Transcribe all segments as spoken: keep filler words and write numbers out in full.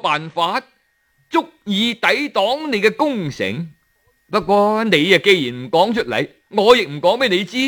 辦法足以抵擋你嘅攻城。不過你啊，既然唔講出嚟，我亦唔講俾你知。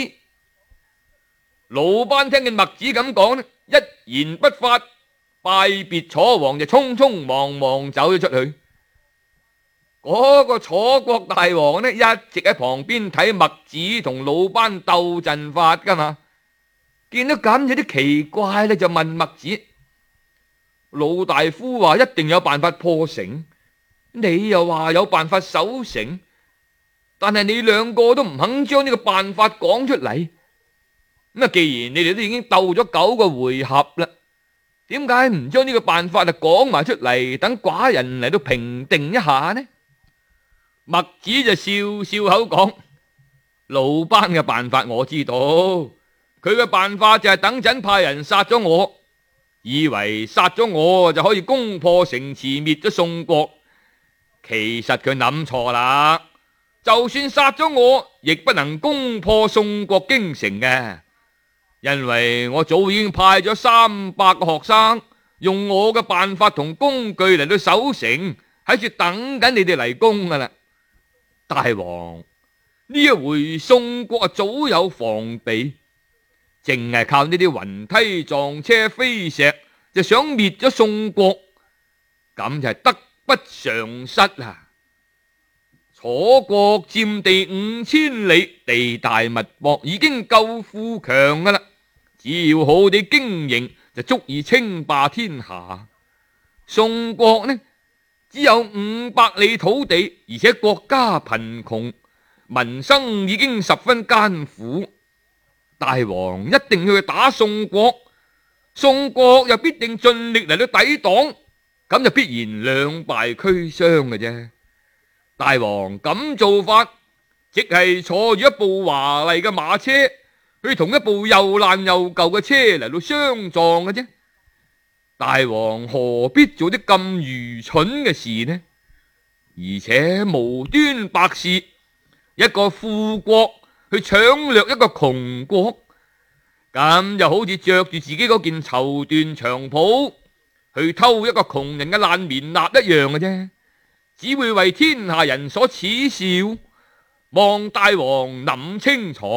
魯班聽見墨子咁講呢，一言不發，拜別楚王就匆匆忙忙走咗出去。嗰個楚國大王呢，一直喺旁邊睇墨子同魯班鬥陣法噶嘛，見到咁有啲奇怪咧，就問墨子：魯大夫話一定有辦法破城，你又話有辦法守城，但係你兩個都唔肯將呢個辦法講出嚟。咁啊，既然你哋都已經鬥咗九個回合啦，點解唔將呢個辦法啊講埋出嚟，等寡人嚟到評定一下呢？墨子就笑笑口講：魯班嘅辦法我知道，佢嘅辦法就係等陣派人殺咗我，以為殺咗我就可以攻破城池，滅咗宋國。其實佢諗錯啦，就算殺咗我，亦不能攻破宋國京城嘅，因為我早已經派咗三百個學生，用我嘅辦法同工具嚟到守城，喺處等緊你哋嚟攻噶啦。大王，呢一回宋國啊早有防備，淨係靠呢啲雲梯撞車飛石就想滅咗宋國，咁就係得不償失啊！楚國佔地五千里，地大物博，已經夠富強噶啦，只要好地經營就足以稱霸天下。宋國呢，只有五百里土地，而且國家貧窮，民生已經十分艱苦。大王一定要去打宋國，宋國又必定盡力嚟到抵擋，咁就必然兩敗俱傷嘅啫。大王咁做法，即係坐住一部華麗嘅馬車，去同一部又爛又舊嘅車嚟到相撞嘅啫。大王何必做啲咁愚蠢嘅事呢？而且無端白事，一個富國去搶掠一個窮國，咁就好似着住自己嗰件綢緞長袍去偷一個窮人嘅爛棉衲一樣嘅啫，只會為天下人所恥笑。望大王諗清楚。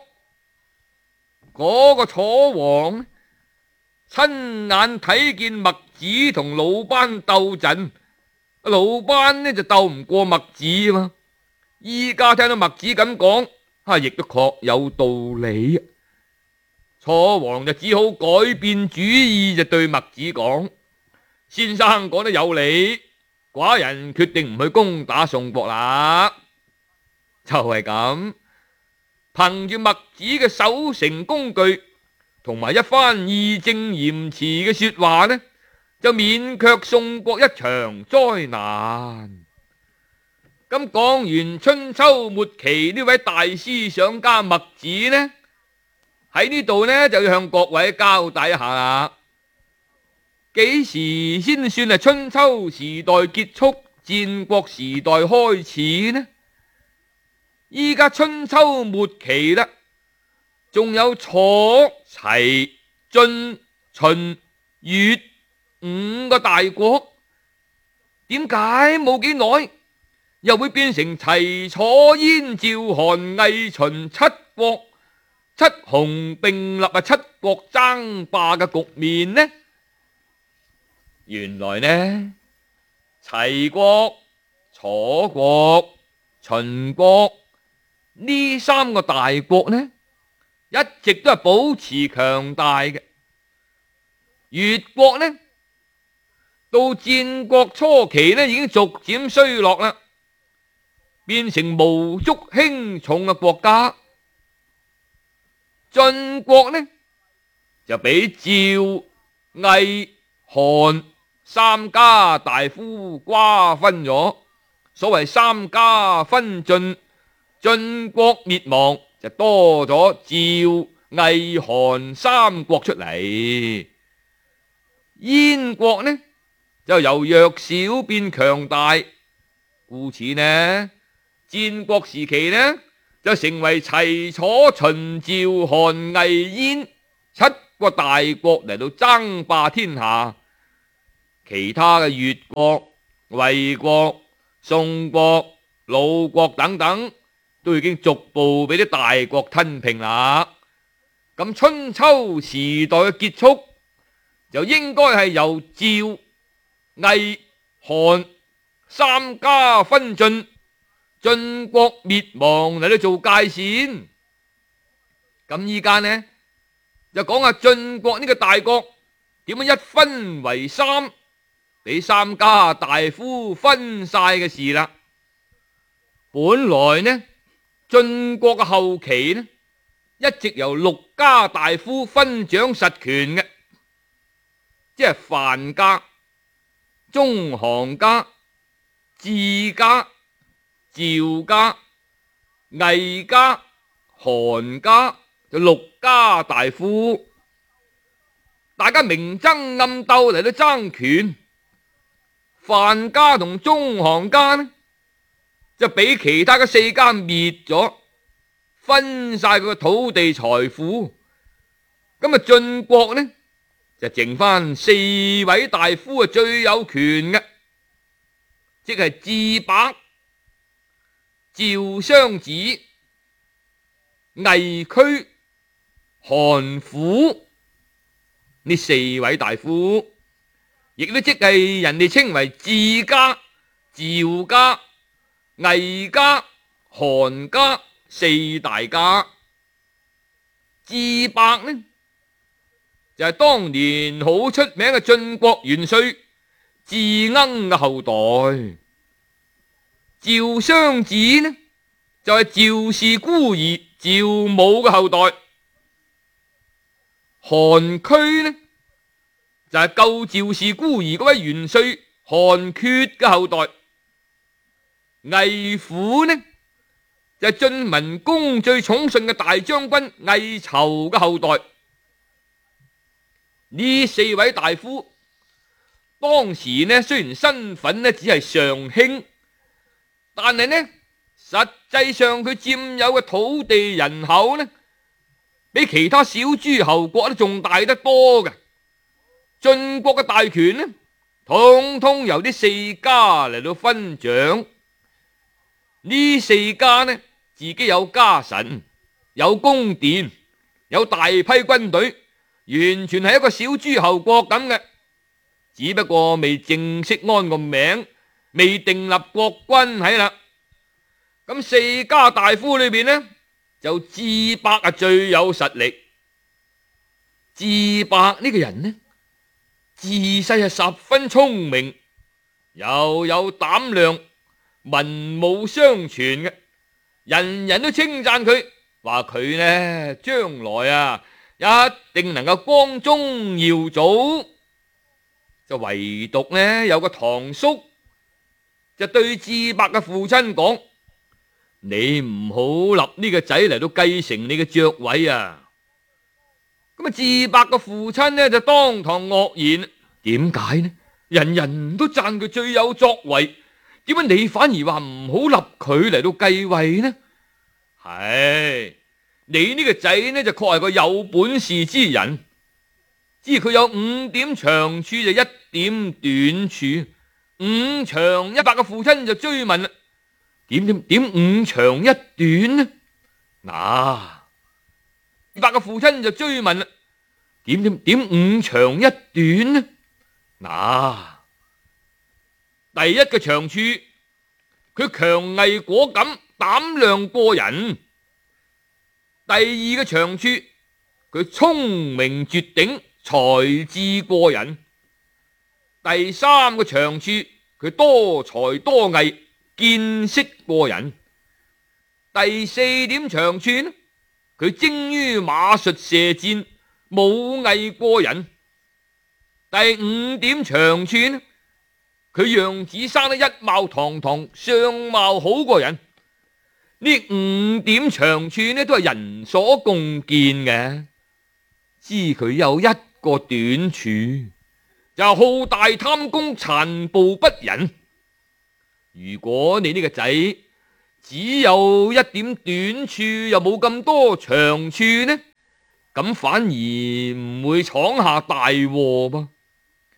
嗰個楚王親眼睇見墨子同魯班鬥陣，魯班呢就鬥唔過墨子啊嘛。依家聽到墨子咁講，啊，亦都確有道理。楚王就只好改變主意，就對墨子講：先生講得有理，寡人決定唔去攻打宋國啦。就係咁，憑住墨子嘅守城工具同埋一番義正言辭嘅說話呢，就免卻宋國一場災難。咁講完春秋末期呢位大思想家墨子呢，喺呢度呢就要向各位交代一下啦。幾時先算係春秋時代結束，戰國時代開始呢？依家春秋末期啦，仲有楚、齊、晉、秦、越五個大國，點解冇幾耐又會變成齊、楚、燕、趙、韓、魏、秦七國七雄並立啊，七國爭霸嘅局面呢？原來呢，齊國、楚國、秦國呢三個大國呢，一直都係保持強大嘅。越國呢，到戰國初期呢，已經逐漸衰落啦，變成無足輕重嘅國家。晉國呢，就俾趙、魏、韓三家大夫瓜分咗。所謂三家分晉，晉國滅亡就多咗趙、魏、韓三國出嚟。燕國呢，就由弱小變強大，故此呢，戰國時期呢，就成為齊、楚、秦、趙、韓、魏、燕七個大國嚟到爭霸天下。 其他嘅越國、衛國、宋國、魯國等等，都已經逐步俾啲大國吞併啦。咁春秋時代嘅結束就應該係由趙、魏、韓三家分晉，晉國滅亡嚟到做界線。咁依家呢就講下晉國呢個大國點樣一分為三，俾三家大夫分晒嘅事啦。本來呢晉國嘅後期呢一直由六家大夫分掌實權嘅，即係范家、中行家、智家、趙家、魏家、韓家，就六家大夫，大家明爭暗鬥嚟到爭權。范家同中行家呢就俾其他嘅四家滅咗，分晒佢嘅土地財富。咁啊晉國呢就剩翻四位大夫啊最有權嘅，即係智伯、趙襄子、魏區、韓虎呢四位大夫，亦都即係人哋稱為智家、趙家、魏家、韓家四大家。智伯呢就係、是、當年好出名嘅晉國元帥智鶯嘅後代。趙襄子呢就係、是、趙氏孤兒趙武嘅後代。韓區呢就係、是、救趙氏孤兒嗰位元帥韓厥嘅後代。魏虎呢就係、是、晉文公最寵信嘅大將軍魏囚嘅後代。呢四位大夫當時呢雖然身份呢只係上卿，但係呢實際上佢佔有嘅土地人口呢比其他小諸侯國都仲大得多嘅。晉國嘅大權呢統統由呢四家嚟到分掌。呢四家呢自己有家臣，有宮殿，有大批軍隊，完全係一個小諸侯國咁嘅，只不過未正式安個名，未訂立國君喺啦。咁四家大夫裏邊呢就智伯啊最有實力。智伯呢個人呢自細係十分聰明，又有膽量，文武雙全嘅，人人都稱讚佢，話佢呢將來啊一定能夠光宗耀祖。就唯獨呢有個堂叔就對智伯嘅父親講：你唔好立呢個仔嚟到繼承你嘅爵位啊！咁啊智伯嘅父親呢就當堂愕然，點解呢？人人都讚佢最有作為，點解你反而話唔好立佢嚟到繼位呢？係你呢個仔呢就確係個有本事之人，知佢有五點長處就一點短處，五長一白嘅父親就追問啦：點點點五長一短呢？嗱，一白嘅父親就追問啦：點點點五長一短呢？嗱，第一個長處，佢強毅果敢，膽量過人；第二個長處，佢聰明絕頂，才智過人；第三個長處，佢多才多藝，見識過人；第四點長處呢，佢精於馬術射箭，武藝過人；第五點長處呢，佢樣子生得一貌堂堂，相貌好過人。呢五點長處呢都係人所共見嘅，知佢有一個短處，就係好大貪功，殘暴不仁。如果你呢個仔只有一點短處，又冇咁多長處呢，咁反而唔會闖下大禍噃。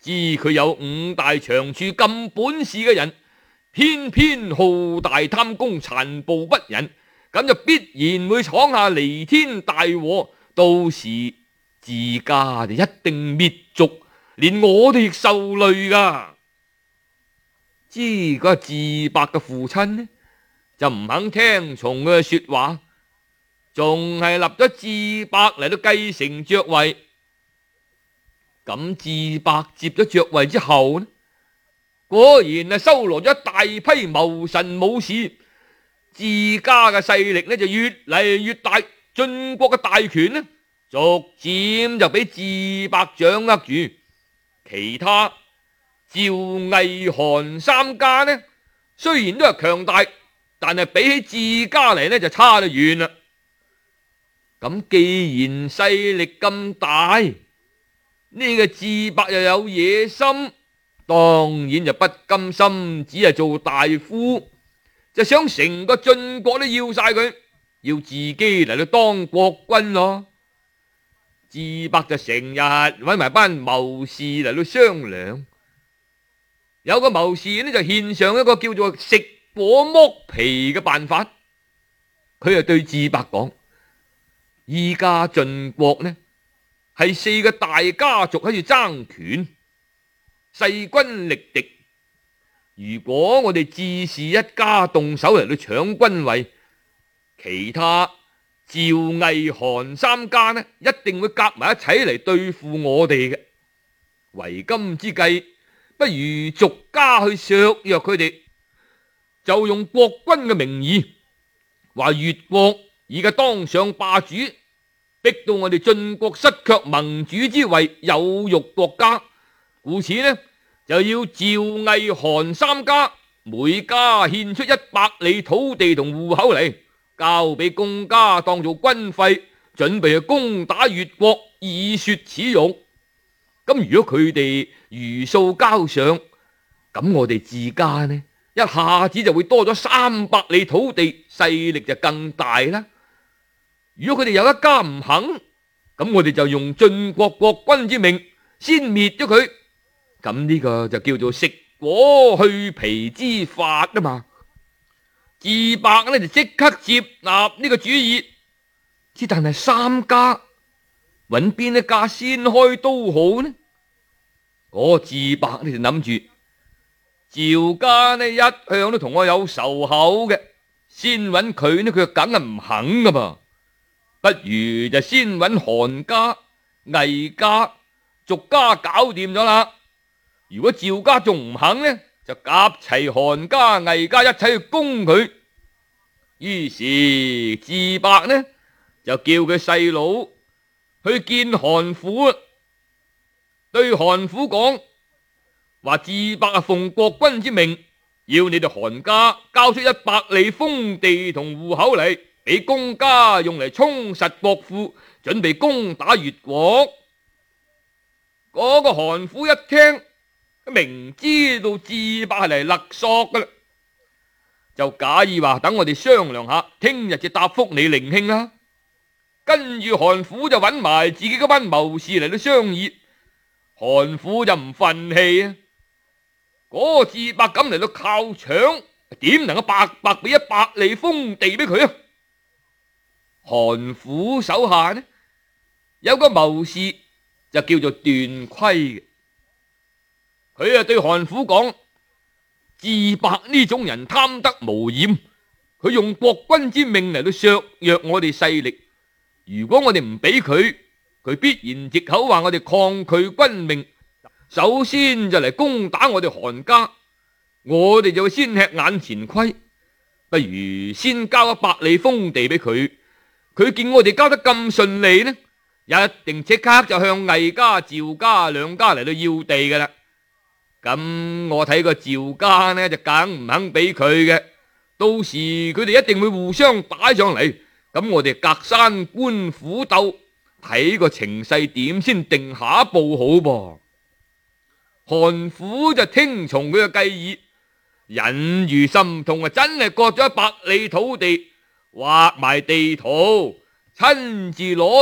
知佢有五大長處咁本事嘅人，偏偏好大貪功，殘暴不仁，咁就必然會闖下彌天大禍，到時自家就一定滅族，連我哋亦受累噶。知嗰個自白嘅父親呢，就唔肯聽從佢嘅說話，仲係立咗自白嚟到繼承爵位。咁自白接咗爵位之後呢，果然係收羅咗一大批謀臣武士，自家嘅勢力呢就越嚟越大，晉國嘅大權呢逐漸就俾自白掌握住。其他趙魏韓三家呢，雖然都係強大，但係比起自家嚟呢就差得遠啦。咁既然勢力咁大，呢個自白又有野心，當然就不甘心只係做大夫，就想成個晉國都要晒佢，要自己嚟到當國君咯。自白就成日搵埋班謀士嚟到商量，有個謀士呢就獻上一個叫做食果剝皮嘅辦法。佢就對自白講：依家晉國呢係四個大家族喺度爭權，勢均力敵。如果我哋志士一家動手嚟到搶君位，其他趙魏韓三家呢一定會夾埋一齊嚟對付我哋嘅。為今之計，不如逐家去削弱佢哋，就用國君嘅名義，話越國而家當上霸主，逼到我哋晉國失卻盟主之位，有辱國家。故此呢，就要趙魏韓三家每家獻出一百里土地同戶口嚟，交俾公家當做軍費，準備去攻打越國，以雪恥辱。咁如果佢哋如數交上，咁我哋自家呢一下子就會多咗三百里土地，勢力就更大啦。如果佢哋有一家唔肯，咁我哋就用晉國國君之命先滅咗佢。咁呢個就叫做食果去皮之法啊嘛。自白呢就即刻接納呢個主意，之但係三家揾邊一家先開刀好呢？我自白呢就諗住趙家呢一向都同我有仇口嘅，先揾佢呢佢梗係唔肯噶噃。不如就先揾韓家、魏家逐家搞掂咗啦。如果趙家仲唔肯呢，就夾齊韓家、魏家一齊去攻佢。於是自白呢就叫佢細佬去見韓府，對韓府講話自白啊奉國君之命，要你哋韓家交出一百里封地同戶口嚟，俾公家用嚟充實國庫，準備攻打越國。嗰、那個韓府一聽，明知道自白係嚟勒索噶啦，就假意話等我哋商量下，聽日就答覆你靈兄啦。跟住韓府就揾埋自己嗰班謀士嚟到商議，韓府就唔忿氣啊！嗰、那個自白咁嚟到靠搶，點能夠白白俾一百里封地俾佢啊？韓府手下呢有個謀士就叫做段窺嘅，佢啊對韓府講：自白呢種人貪得無厭，佢用國君之命嚟到削弱我哋勢力。如果我哋唔俾佢，佢必然藉口話我哋抗拒君命，首先就嚟攻打我哋韓家，我哋就會先吃眼前虧。不如先交一百里封地俾佢，佢見我哋交得咁順利呢，一定即刻就向魏家、趙家兩家嚟到要地噶啦。咁我睇個趙家呢就梗唔肯俾佢嘅，到時佢哋一定會互相打上嚟。咁我哋隔山觀虎鬥，睇個情勢點先定下一步好噃。韓府就聽從佢嘅計議，忍住心痛啊，真係割咗一百里土地，畫埋地圖，親自攞